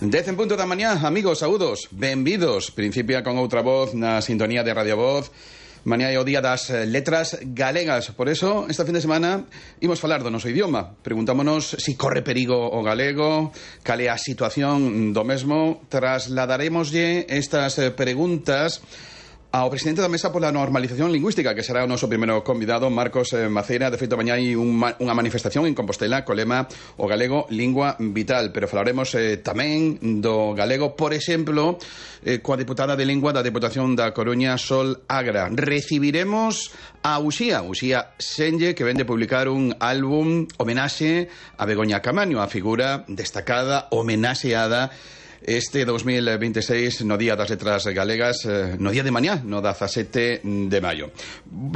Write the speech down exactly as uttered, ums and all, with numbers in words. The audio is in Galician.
Dez en punto da mañá, amigos, saúdos, benvidos. Principia con outra voz na sintonía de Radio Voz. Mañá é o día das letras galegas. Por eso, esta fin de semana, imos falar do noso idioma. Preguntámonos se si corre perigo o galego, cal é a situación do mesmo. Trasladaremoslle estas preguntas ao presidente da Mesa pola Normalización Lingüística, que será o noso primeiro convidado, Marcos Maceira. De feito, mañá hai unha manifestación en Compostela co lema o galego lingua vital, pero falaremos eh, tamén do galego, por exemplo, eh, coa deputada de Lingua da Deputación da Coruña, Sol Agra. Recibiremos a Uxía, Uxía Senlle, que vende publicar un álbum homenaxe a Begoña Camaño, a figura destacada, homenaxeada este dos mil veintiséis no Día das Letras Galegas, no día de mañá, no dezasete de maio.